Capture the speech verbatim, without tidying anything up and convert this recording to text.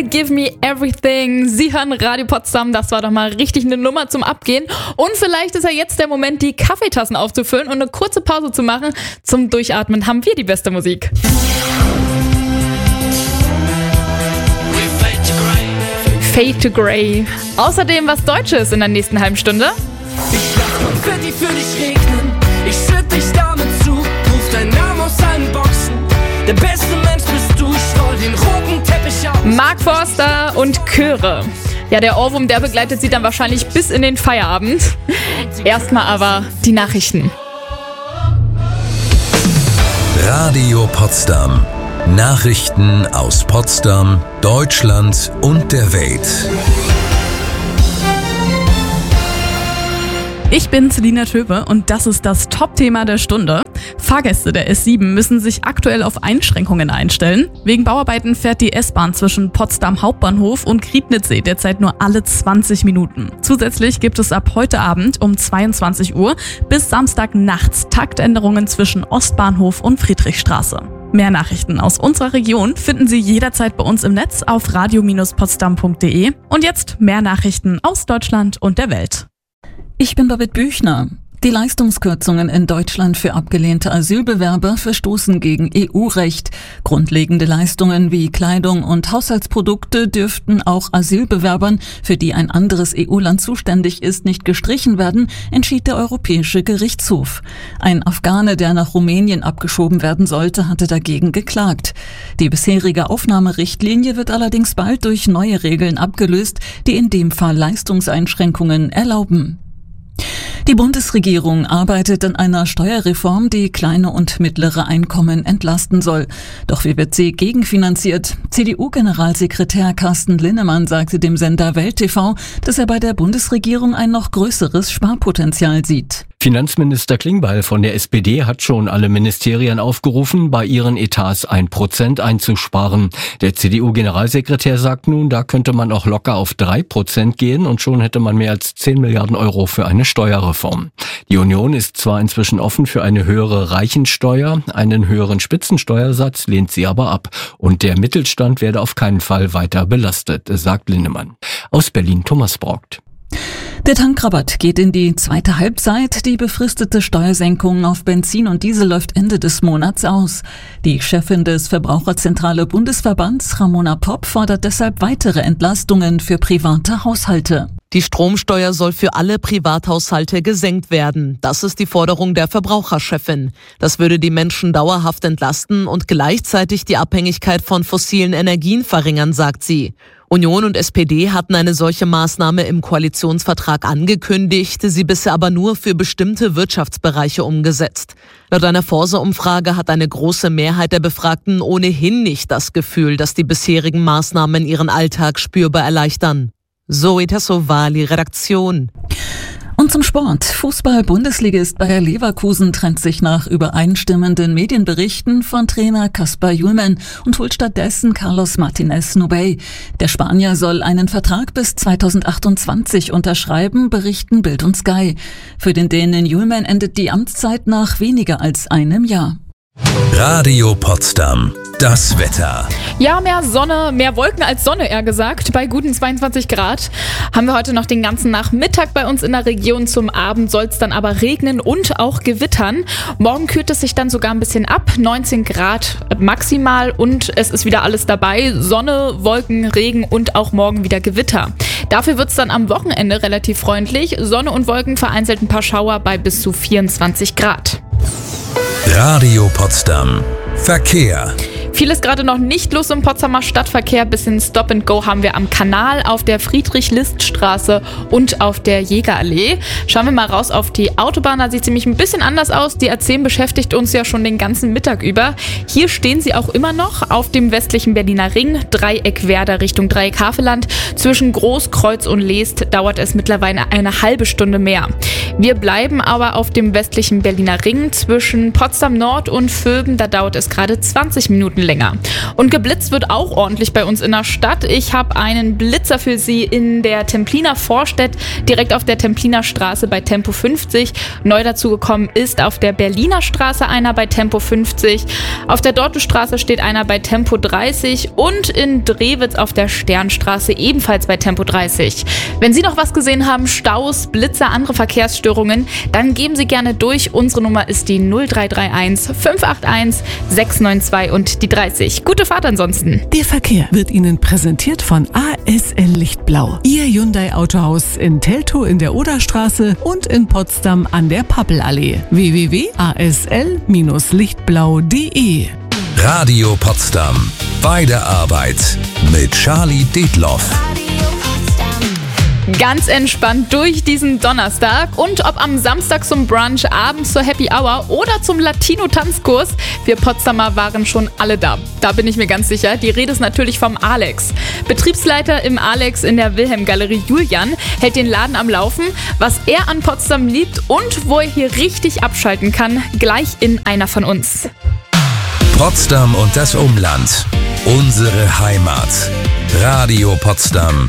Adele, Give Me Everything. Sie hören Radio Potsdam, das war doch mal richtig eine Nummer zum Abgehen. Und vielleicht ist ja jetzt der Moment, die Kaffeetassen aufzufüllen und eine kurze Pause zu machen. Zum Durchatmen haben wir die beste Musik. Fade to Grey. Außerdem was Deutsches in der nächsten halben Stunde. Ich lass Konfetti für dich regnen, ich schütt dich damit zu, ruf deinen Namen aus allen Boxen. Der beste Mensch bist du, ich roll den roten Teppich aus. Mark Forster und Chöre. Ja, der Ohrwurm, der begleitet sie dann wahrscheinlich bis in den Feierabend. Erstmal aber die Nachrichten. Radio Potsdam. Nachrichten aus Potsdam, Deutschland und der Welt. Ich bin Selina Töbe und das ist das Top-Thema der Stunde. Fahrgäste der S sieben müssen sich aktuell auf Einschränkungen einstellen. Wegen Bauarbeiten fährt die S-Bahn zwischen Potsdam Hauptbahnhof und Griebnitzsee derzeit nur alle zwanzig Minuten. Zusätzlich gibt es ab heute Abend um zweiundzwanzig Uhr bis Samstag nachts Taktänderungen zwischen Ostbahnhof und Friedrichstraße. Mehr Nachrichten aus unserer Region finden Sie jederzeit bei uns im Netz auf radio Bindestrich potsdam punkt de. Und jetzt mehr Nachrichten aus Deutschland und der Welt. Ich bin Babette Büchner. Die Leistungskürzungen in Deutschland für abgelehnte Asylbewerber verstoßen gegen E U-Recht. Grundlegende Leistungen wie Kleidung und Haushaltsprodukte dürften auch Asylbewerbern, für die ein anderes E U-Land zuständig ist, nicht gestrichen werden, entschied der Europäische Gerichtshof. Ein Afghane, der nach Rumänien abgeschoben werden sollte, hatte dagegen geklagt. Die bisherige Aufnahmerichtlinie wird allerdings bald durch neue Regeln abgelöst, die in dem Fall Leistungseinschränkungen erlauben. Die Bundesregierung arbeitet an einer Steuerreform, die kleine und mittlere Einkommen entlasten soll. Doch wie wird sie gegenfinanziert? C D U-Generalsekretär Carsten Linnemann sagte dem Sender Welt T V, dass er bei der Bundesregierung ein noch größeres Sparpotenzial sieht. Finanzminister Klingbeil von der S P D hat schon alle Ministerien aufgerufen, bei ihren Etats ein Prozent einzusparen. Der C D U-Generalsekretär sagt nun, da könnte man auch locker auf drei Prozent gehen und schon hätte man mehr als zehn Milliarden Euro für eine Steuerreform. Die Union ist zwar inzwischen offen für eine höhere Reichensteuer, einen höheren Spitzensteuersatz lehnt sie aber ab. Und der Mittelstand werde auf keinen Fall weiter belastet, sagt Linnemann. Aus Berlin Thomas Brockt. Der Tankrabatt geht in die zweite Halbzeit. Die befristete Steuersenkung auf Benzin und Diesel läuft Ende des Monats aus. Die Chefin des Verbraucherzentrale Bundesverbands, Ramona Popp, fordert deshalb weitere Entlastungen für private Haushalte. Die Stromsteuer soll für alle Privathaushalte gesenkt werden. Das ist die Forderung der Verbraucherchefin. Das würde die Menschen dauerhaft entlasten und gleichzeitig die Abhängigkeit von fossilen Energien verringern, sagt sie. Union und S P D hatten eine solche Maßnahme im Koalitionsvertrag angekündigt, sie bisher aber nur für bestimmte Wirtschaftsbereiche umgesetzt. Laut einer Forsa-Umfrage hat eine große Mehrheit der Befragten ohnehin nicht das Gefühl, dass die bisherigen Maßnahmen ihren Alltag spürbar erleichtern. Zoe Tassovali, Redaktion. Und zum Sport. Fußball-Bundesligist Bayer Leverkusen trennt sich nach übereinstimmenden Medienberichten von Trainer Kaspar Hjulmand und holt stattdessen Carlos Martinez Nubey. Der Spanier soll einen Vertrag bis zweitausendachtundzwanzig unterschreiben, berichten Bild und Sky. Für den Dänen Hjulmand endet die Amtszeit nach weniger als einem Jahr. Radio Potsdam. Das Wetter. Ja, mehr Sonne, mehr Wolken als Sonne, eher gesagt. Bei guten zweiundzwanzig Grad haben wir heute noch den ganzen Nachmittag bei uns in der Region. Zum Abend soll es dann aber regnen und auch gewittern. Morgen kühlt es sich dann sogar ein bisschen ab. neunzehn Grad maximal und es ist wieder alles dabei. Sonne, Wolken, Regen und auch morgen wieder Gewitter. Dafür wird es dann am Wochenende relativ freundlich. Sonne und Wolken, vereinzelt ein paar Schauer bei bis zu vierundzwanzig Grad. Radio Potsdam. Verkehr. Viel ist gerade noch nicht los im Potsdamer Stadtverkehr. Bisschen Stop and Go haben wir am Kanal, auf der Friedrich-List-Straße und auf der Jägerallee. Schauen wir mal raus auf die Autobahn. Da sieht sie nämlich ein bisschen anders aus. Die A zehn beschäftigt uns ja schon den ganzen Mittag über. Hier stehen sie auch immer noch auf dem westlichen Berliner Ring, Dreieck Werder Richtung Dreieck Havelland. Zwischen Großkreuz und Leest dauert es mittlerweile eine halbe Stunde mehr. Wir bleiben aber auf dem westlichen Berliner Ring zwischen Potsdam Nord und Vöben. Da dauert es gerade zwanzig Minuten Minuten länger. Und geblitzt wird auch ordentlich bei uns in der Stadt. Ich habe einen Blitzer für Sie in der Templiner Vorstadt, direkt auf der Templiner Straße bei Tempo fünfzig. Neu dazugekommen ist auf der Berliner Straße einer bei Tempo fünfzig. Auf der Dortestraße steht einer bei Tempo dreißig und in Drewitz auf der Sternstraße ebenfalls bei Tempo dreißig. Wenn Sie noch was gesehen haben, Staus, Blitzer, andere Verkehrsstörungen, dann geben Sie gerne durch. Unsere Nummer ist die null drei drei eins fünf acht eins sechs neun zwei und die dreißig. Gute Fahrt ansonsten. Der Verkehr wird Ihnen präsentiert von A S L Lichtblau. Ihr Hyundai Autohaus in Teltow in der Oderstraße und in Potsdam an der Pappelallee. w w w punkt a s l Bindestrich lichtblau punkt d e Radio Potsdam. Bei der Arbeit mit Charlie Dietloff. Ganz entspannt durch diesen Donnerstag und ob am Samstag zum Brunch, abends zur Happy Hour oder zum Latino-Tanzkurs, wir Potsdamer waren schon alle da. Da bin ich mir ganz sicher. Die Rede ist natürlich vom Alex. Betriebsleiter im Alex in der Wilhelm-Galerie Julian hält den Laden am Laufen. Was er an Potsdam liebt und wo er hier richtig abschalten kann, gleich in einer von uns. Potsdam und das Umland. Unsere Heimat. Radio Potsdam.